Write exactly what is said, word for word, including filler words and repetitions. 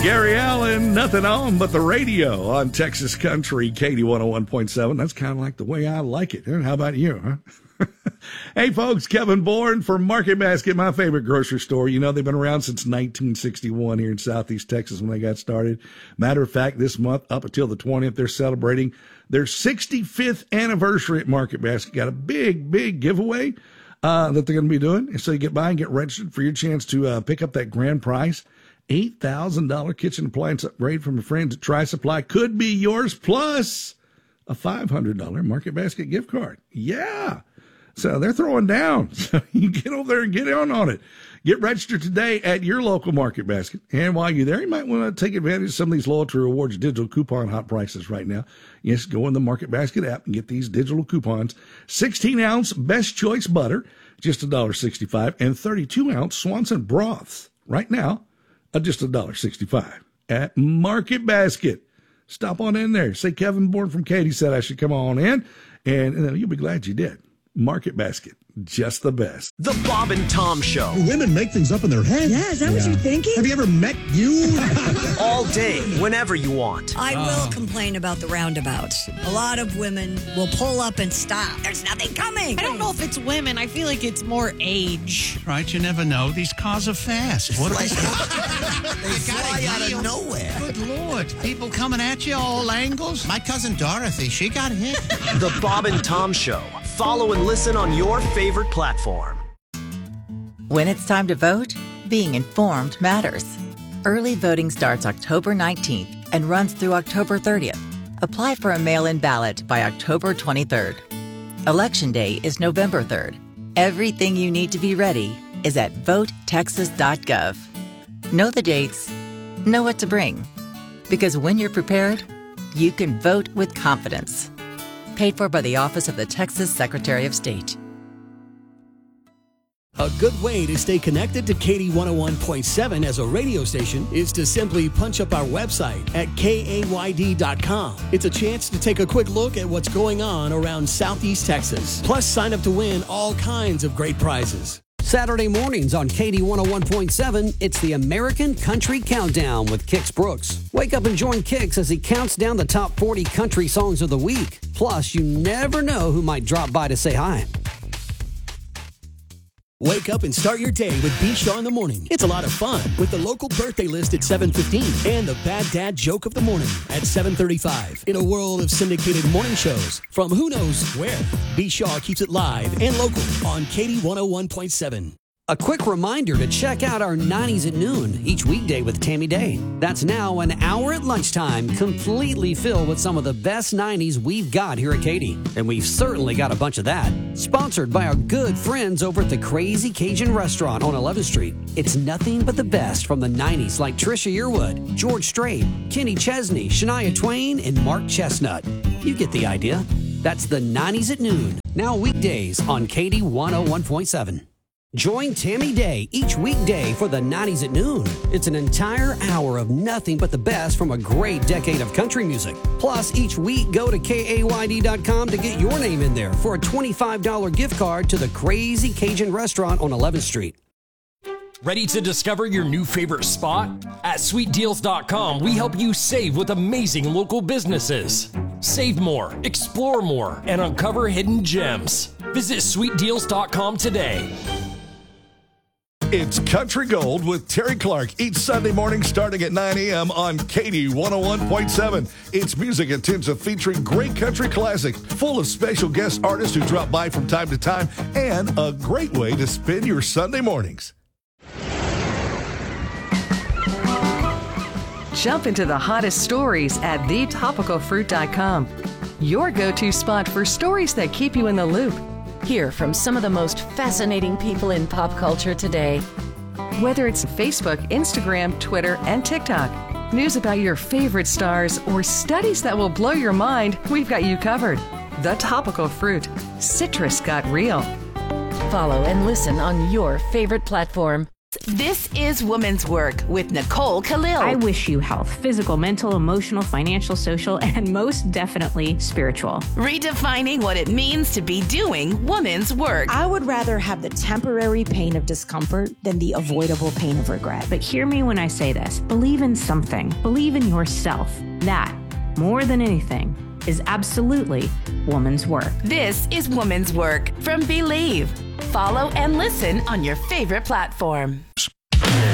Gary Allen, nothing on but the radio on Texas Country, Katy one oh one point seven. That's kind of like the way I like it. How about you, huh? Hey, folks, Kevin Bourne for Market Basket, my favorite grocery store. You know, they've been around since nineteen sixty-one here in Southeast Texas when they got started. Matter of fact, this month, up until the twentieth, they're celebrating their sixty-fifth anniversary at Market Basket. Got a big, big giveaway uh, that they're going to be doing. So you get by and get registered for your chance to uh, pick up that grand prize. eight thousand dollars kitchen appliance upgrade from your friends at Tri-Supply could be yours, plus a five hundred dollars Market Basket gift card. Yeah. So they're throwing down. So you get over there and get on on it. Get registered today at your local Market Basket. And while you're there, you might want to take advantage of some of these loyalty rewards digital coupon hot prices right now. Yes, go in the Market Basket app and get these digital coupons. sixteen ounce Best Choice butter, just one dollar sixty-five, and thirty-two ounce Swanson broths right now, Uh, just one dollar sixty-five at Market Basket. Stop on in there. Say Kevin Bourne from Katy said I should come on in, and, and you'll be glad you did. Market Basket, just the best. The Bob and Tom Show. Women make things up in their head. Yeah, is that yeah. what you're thinking? Have you ever met you? All day, whenever you want. I will complain about the roundabouts. A lot of women will pull up and stop. There's nothing coming. I don't know if it's women. I feel like it's more age. Right, you never know. These cars are fast. What They fly out of nowhere. Good Lord. People coming at you all angles. My cousin Dorothy, she got hit. The Bob and Tom Show. Follow and listen on your favorite platform. When it's time to vote, being informed matters. Early voting starts October nineteenth and runs through October thirtieth. Apply for a mail-in ballot by October twenty-third. Election Day is November third. Everything you need to be ready is at vote texas dot gov. Know the dates, know what to bring. Because when you're prepared, you can vote with confidence. Paid for by the Office of the Texas Secretary of State. A good way to stay connected to Katy one oh one point seven as a radio station is to simply punch up our website at K A Y D dot com. It's a chance to take a quick look at what's going on around Southeast Texas. Plus, sign up to win all kinds of great prizes. Saturday mornings on Katy one oh one point seven, it's the American Country Countdown with Kix Brooks. Wake up and join Kix as he counts down the top forty country songs of the week. Plus, you never know who might drop by to say hi. Wake up and start your day with B. Shaw in the Morning. It's a lot of fun with the local birthday list at seven fifteen and the Bad Dad Joke of the Morning at seven thirty-five. In a world of syndicated morning shows from who knows where, B. Shaw keeps it live and local on Katy one oh one point seven. A quick reminder to check out our nineties at noon each weekday with Tammy Day. That's now an hour at lunchtime, completely filled with some of the best nineties we've got here at Katy. And we've certainly got a bunch of that. Sponsored by our good friends over at the Crazy Cajun Restaurant on eleventh street. It's nothing but the best from the nineties like Trisha Yearwood, George Strait, Kenny Chesney, Shania Twain, and Mark Chestnut. You get the idea. That's the nineties at noon. Now weekdays on Katy one oh one point seven. Join Tammy Day each weekday for the nineties at noon. It's an entire hour of nothing but the best from a great decade of country music. Plus, each week, go to K A Y D dot com to get your name in there for a twenty-five dollars gift card to the Crazy Cajun Restaurant on eleventh street. Ready to discover your new favorite spot? At sweet deals dot com, we help you save with amazing local businesses. Save more, explore more, and uncover hidden gems. Visit sweet deals dot com today. It's Country Gold with Terry Clark each Sunday morning starting at nine a.m. on Katy one oh one point seven. It's music intensive featuring great country classics, full of special guest artists who drop by from time to time, and a great way to spend your Sunday mornings. Jump into the hottest stories at the topical fruit dot com. Your go-to spot for stories that keep you in the loop. Hear from some of the most fascinating people in pop culture today. Whether it's Facebook, Instagram, Twitter, and TikTok, news about your favorite stars, or studies that will blow your mind, we've got you covered. The Topical Fruit. Citrus got real. Follow and listen on your favorite platform. This is Woman's Work with Nicole Khalil. I wish you health, physical, mental, emotional, financial, social, and most definitely spiritual. Redefining what it means to be doing woman's work. I would rather have the temporary pain of discomfort than the avoidable pain of regret. But hear me when I say this. Believe in something. Believe in yourself. That, more than anything, is absolutely woman's work. This is Woman's Work from Believe. Follow and listen on your favorite platform.